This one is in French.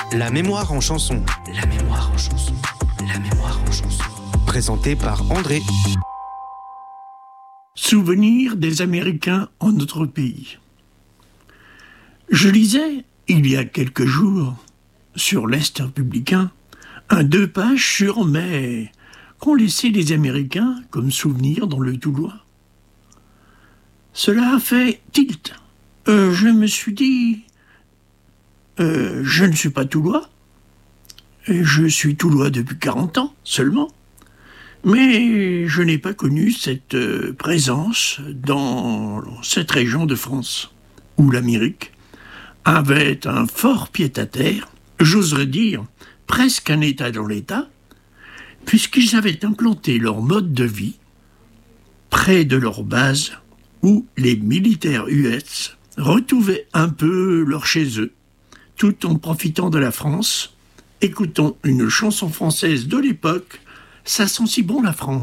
La mémoire en chanson. La mémoire en chanson. La mémoire en chanson. Présenté par André. Souvenirs des Américains en notre pays. Je lisais, il y a quelques jours, sur l'Est républicain, un 2 pages sur mais qu'ont laissé les Américains comme souvenir dans le Toulois. Cela a fait tilt. Je me suis dit, je ne suis pas Toulois, et je suis Toulois depuis 40 ans seulement, mais je n'ai pas connu cette présence dans cette région de France, où l'Amérique avait un fort pied-à-terre, j'oserais dire presque un État dans l'État, puisqu'ils avaient implanté leur mode de vie près de leur base où les militaires US retrouvaient un peu leur chez eux, tout en profitant de la France. Écoutons une chanson française de l'époque, « Ça sent si bon la France ».